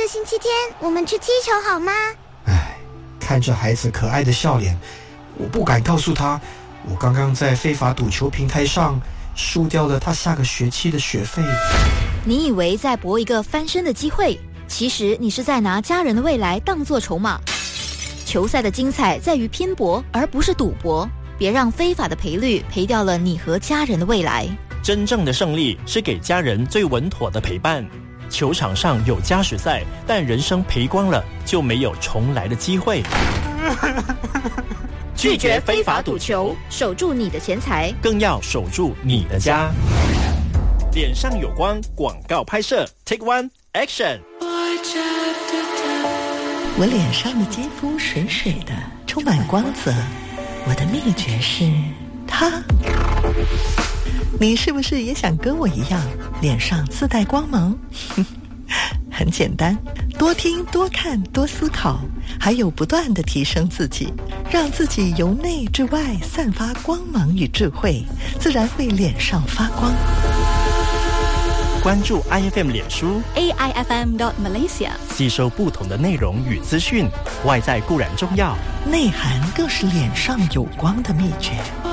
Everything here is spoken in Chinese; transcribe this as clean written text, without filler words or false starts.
个星期天我们去踢球好吗？ 看着孩子可爱的笑脸，我不敢告诉他，我刚刚在非法赌球平台上输掉了他下个学期的学费。 你以为在搏一个翻身的机会，其实你是在拿家人的未来当作筹码。球赛的精彩在于拼搏，而不是赌博。别让非法的赔率赔掉了你和家人的未来。 真正的胜利是给家人最稳妥的陪伴。球场上有加时赛，但人生赔光了就没有重来的机会。 拒绝非法赌球，守住你的钱财， 更要守住你的家。脸上有光广告拍摄 Take One Action。 我脸上的肌肤水水的，充满光泽。我的秘诀是它。你是不是也想跟我一样，脸上自带光芒？很简单，多听多看多思考，还有不断地提升自己，让自己由内至外散发光芒与智慧，自然会脸上发光。 关注 IFM 脸书 AIFM.Malaysia， 吸收不同的内容与资讯。外在固然重要， 内涵更是脸上有光的秘诀。